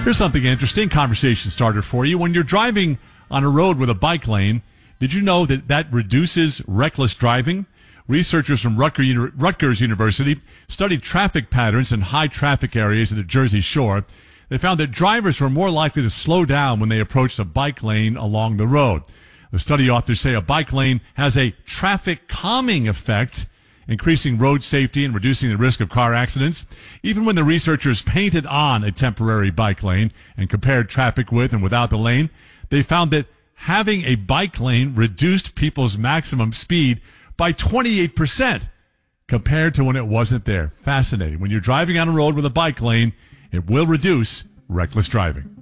Here's something interesting, conversation starter for you. When you're driving on a road with a bike lane, did you know that reduces reckless driving? Researchers from Rutgers University studied traffic patterns in high traffic areas of the Jersey Shore. They found that drivers were more likely to slow down when they approached a bike lane along the road. The study authors say a bike lane has a traffic calming effect, increasing road safety and reducing the risk of car accidents. Even when the researchers painted on a temporary bike lane and compared traffic with and without the lane, they found that having a bike lane reduced people's maximum speed by 28% compared to when it wasn't there. Fascinating. When you're driving on a road with a bike lane, it will reduce reckless driving.